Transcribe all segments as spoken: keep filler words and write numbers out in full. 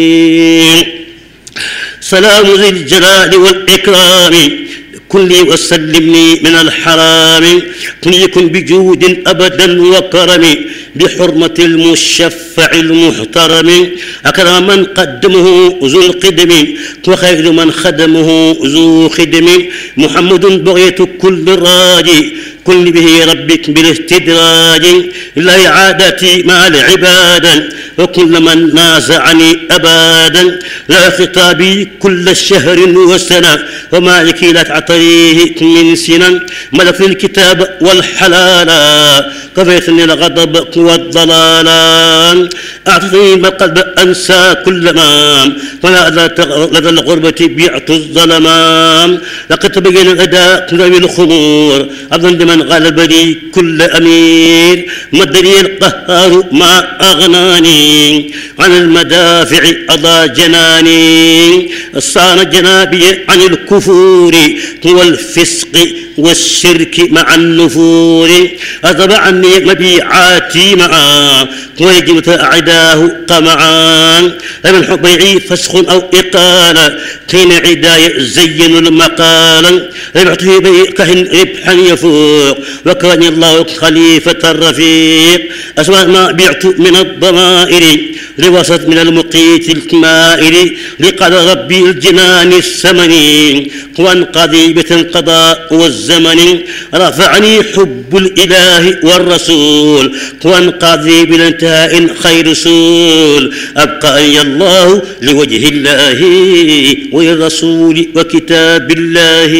سلام ذي الجلال والإكرام كلي وسلمني من الحرام كن يكن بجود أبدا وكرم بحرمة المشفع المحترم أكرم من قدمه ذو القدم وخير من خدمه ذو خدم محمد بغية كل راجي كل به ربك بالاستدراج لا إعادتي مع العبادة وكل من نازعني أبدا لا خطابي كل شهر وسنة ومالك لا تعطيه من سنة ملك الكتاب والحلال كفيتني الغضب والضلال أعطني ما قد أنسى كل ما ولا لدى الغربة بيعت الظلمان لقد تبين الأداء ذوي الخمور أظن من غلبني كل أمير مدني القهار ما أغناني عن المدافع أضى جناني صان جنابي عن الكفور والفسق والشرك مع النفور أذب عني مبيعاتي معا ويجمت أعداه قمعان من حبيعي فسخ أو إقالة كين عداية زين المقال ربحته بكهن ربحا يفوق وكان الله خليفة الرفيق أسماء ما بعت من الضمائر لوسط من المقيت الكمائر لقد ربي الجنان الثمني وانقضي بالقضاء والزمن رفعني حب الإله والرسول وانقضي بالانتهاء خير رسول أبقى الله لوجه الله والرسول وكتاب الله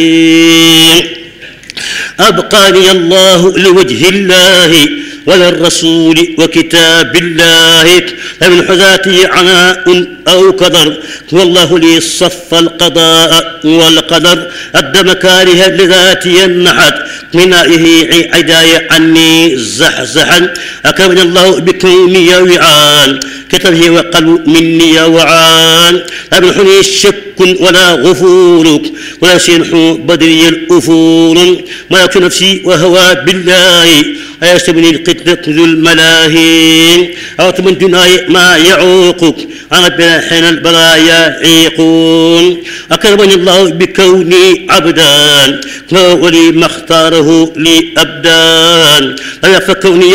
أبقاني الله لوجه الله وللرسول وكتاب الله فمن حذاتي عناء أو قدر والله لي صف القضاء والقدر أدى مكاره لذاتي النحت منائه عداية عني زحزحا أكرمني الله بكوني وعان كتبه وقلب مني وعان أبنحني الشك ولا غفور ولا سينح بدري الأفور ملك نفسي وهوى بالله أيستبني القتل ذو الملاهي أو من دناي ما يعوقك أنا بلا حين البرايا عيقون أكرمني الله بكوني عبدا ولي ما اختاره لي أبدان فكوني